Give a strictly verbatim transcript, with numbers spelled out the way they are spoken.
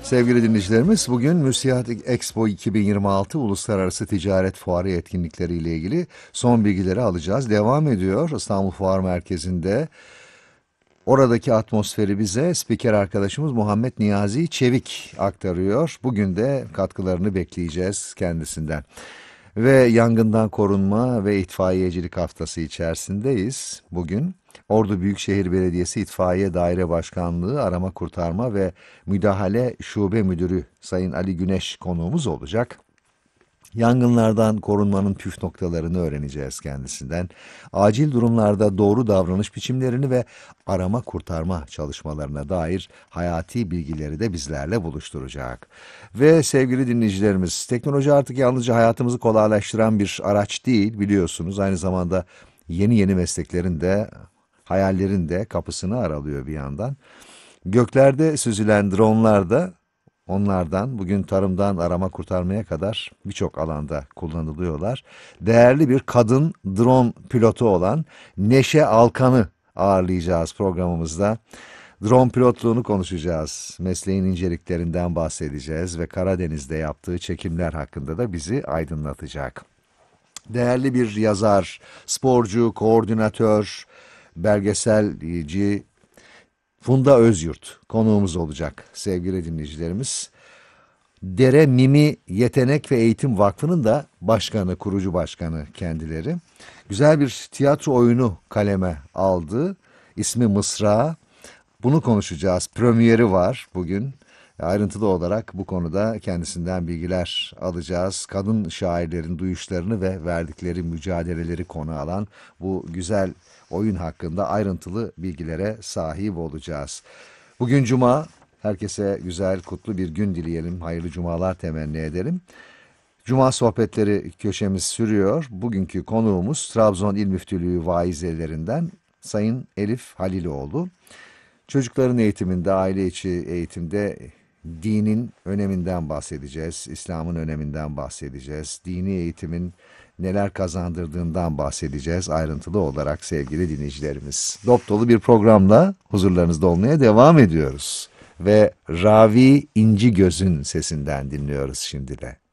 Sevgili dinleyicilerimiz, bugün Müsiat Expo iki bin yirmi altı Uluslararası Ticaret Fuarı etkinlikleriyle ilgili son bilgileri alacağız. Devam ediyor İstanbul Fuar Merkezi'nde. Oradaki atmosferi bize spiker arkadaşımız Muhammed Niyazi Çevik aktarıyor. Bugün de katkılarını bekleyeceğiz kendisinden. Ve yangından korunma ve itfaiyecilik haftası içerisindeyiz bugün. Ordu Büyükşehir Belediyesi İtfaiye Daire Başkanlığı Arama Kurtarma ve Müdahale Şube Müdürü Sayın Ali Güneş konuğumuz olacak. Yangınlardan korunmanın püf noktalarını öğreneceğiz kendisinden. Acil durumlarda doğru davranış biçimlerini ve arama kurtarma çalışmalarına dair hayati bilgileri de bizlerle buluşturacak. Ve sevgili dinleyicilerimiz, teknoloji artık yalnızca hayatımızı kolaylaştıran bir araç değil, biliyorsunuz. Aynı zamanda yeni yeni mesleklerin de hayallerin de kapısını aralıyor bir yandan. Göklerde süzülen dronlar da onlardan bugün tarımdan arama kurtarmaya kadar birçok alanda kullanılıyorlar. Değerli bir kadın drone pilotu olan Neşe Alkan'ı ağırlayacağız programımızda. Drone pilotluğunu konuşacağız. Mesleğin inceliklerinden bahsedeceğiz ve Karadeniz'de yaptığı çekimler hakkında da bizi aydınlatacak. Değerli bir yazar, sporcu, koordinatör, belgeselci Funda Özyurt konuğumuz olacak sevgili dinleyicilerimiz. Dere Mimi Yetenek ve Eğitim Vakfı'nın da başkanı, kurucu başkanı kendileri. Güzel bir tiyatro oyunu kaleme aldı. İsmi Mısra. Bunu konuşacağız. Premieri var bugün. Ayrıntılı olarak bu konuda kendisinden bilgiler alacağız. Kadın şairlerin duyuşlarını ve verdikleri mücadeleleri konu alan bu güzel oyun hakkında ayrıntılı bilgilere sahip olacağız. Bugün Cuma, herkese güzel, kutlu bir gün dileyelim. Hayırlı cumalar temenni edelim. Cuma sohbetleri köşemiz sürüyor. Bugünkü konuğumuz Trabzon İl Müftülüğü vaizelerinden Sayın Elif Haliloğlu. Çocukların eğitiminde, aile içi eğitimde dinin öneminden bahsedeceğiz, İslam'ın öneminden bahsedeceğiz, dini eğitimin neler kazandırdığından bahsedeceğiz ayrıntılı olarak sevgili dinleyicilerimiz. Dop dolu bir programla huzurlarınızda olmaya devam ediyoruz. Ve Ravi İnci Göz'ün sesinden dinliyoruz şimdi de.